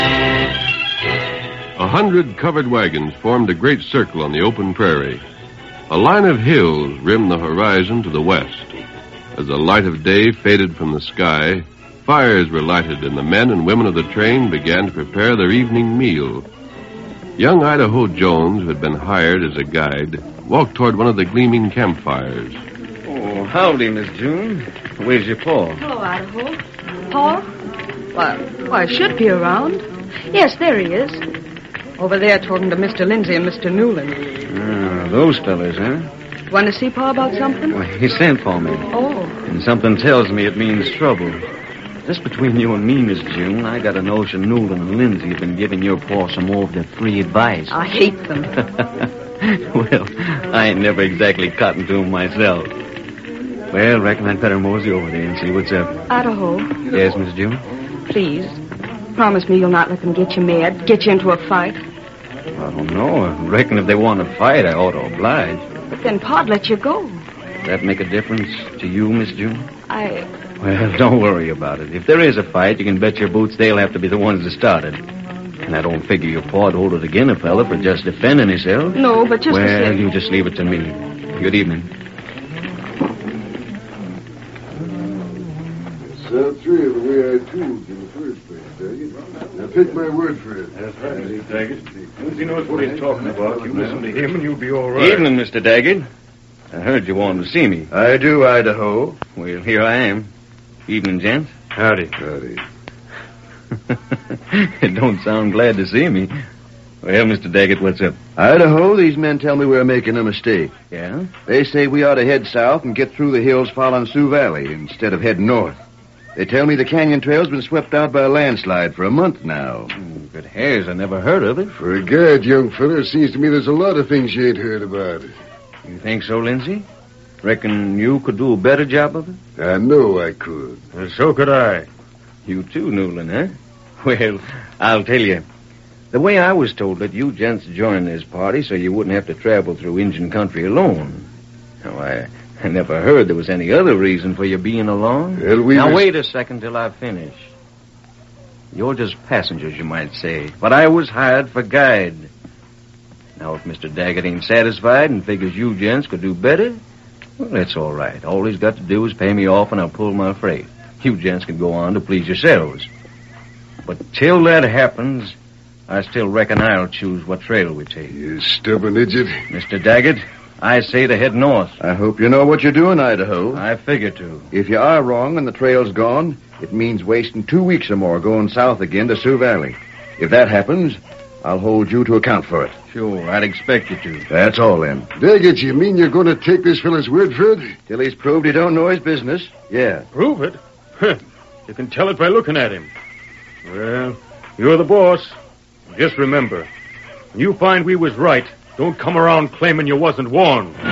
100 covered wagons formed a great circle on the open prairie. A line of hills rimmed the horizon to the west. As the light of day faded from the sky, fires were lighted and the men and women of the train began to prepare their evening meal. Young Idaho Jones, who had been hired as a guide, walked toward one of the gleaming campfires. Oh, howdy, Miss June. Where's your pa? Hello, Idaho. Paul? Why, should be around. Yes, there he is. Over there talking to Mr. Lindsay and Mr. Newland. Those fellas, huh? Want to see Pa about something? Well, he sent for me. Oh. And something tells me it means trouble. Just between you and me, Miss June, I got a notion Newland and Lindsay have been giving your pa some more of their free advice. I hate them. Well, I ain't never exactly cottoned to them myself. Well, reckon I'd better mosey over there and see what's up. Idaho. Yes, Miss June? Please. Promise me you'll not let them get you mad, get you into a fight. I don't know. I reckon if they want to fight, I ought to oblige. But then Pa'd let you go. Does that make a difference to you, Miss June? Well, don't worry about it. If there is a fight, you can bet your boots they'll have to be the ones that started. And I don't figure your pa'd hold it against a fella for just defending himself. No, but just Well, you just leave it to me. Good evening. Sound three of the way I told you in the first place, Daggett. Now, take my word for it. That's right, Daggett. Once he knows what he's talking about, you listen to him and you'll be all right. Evening, Mr. Daggett. I heard you wanted to see me. I do, Idaho. Well, here I am. Evening, gents. Howdy. Howdy. It don't sound glad to see me. Well, Mr. Daggett, what's up? Idaho, these men tell me we're making a mistake. Yeah? They say we ought to head south and get through the hills following Sioux Valley instead of heading north. They tell me the canyon trail's been swept out by a landslide for a month now. Good hares, I never heard of it. For a guide, young fella, it seems to me there's a lot of things you ain't heard about. You think so, Lindsay? Reckon you could do a better job of it? I know I could. Well, so could I. You too, Newland, huh? Well, I'll tell you. The way I was told that you gents joined this party so you wouldn't have to travel through Indian country alone. Now, I never heard there was any other reason for you being along. Well, Now, wait a second till I finish. You're just passengers, you might say. But I was hired for guide. Now, if Mr. Daggett ain't satisfied and figures you gents could do better, well, that's all right. All he's got to do is pay me off and I'll pull my freight. You gents can go on to please yourselves. But till that happens, I still reckon I'll choose what trail we take. You stubborn idiot. Mr. Daggett, I say to head north. I hope you know what you're doing, Idaho. I figure to. If you are wrong and the trail's gone, it means wasting 2 weeks or more going south again to Sioux Valley. If that happens, I'll hold you to account for it. Sure, I'd expect you to. That's all, then. Daggett, you mean you're going to take this fella's word for it? Till he's proved he don't know his business, yeah. Prove it? You can tell it by looking at him. Well, you're the boss. Just remember, when you find we was right, don't come around claiming you wasn't warned.